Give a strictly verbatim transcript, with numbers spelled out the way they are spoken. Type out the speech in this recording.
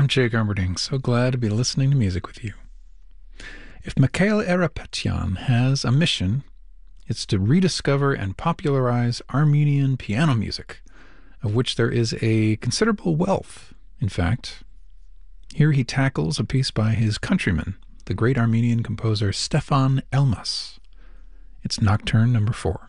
I'm Jake Armberding, so glad to be listening to music with you. If Mikhail Erepetyan has a mission, it's to rediscover and popularize Armenian piano music, of which there is a considerable wealth, in fact. Here he tackles a piece by his countryman, the great Armenian composer Stefan Elmas. It's Nocturne number four.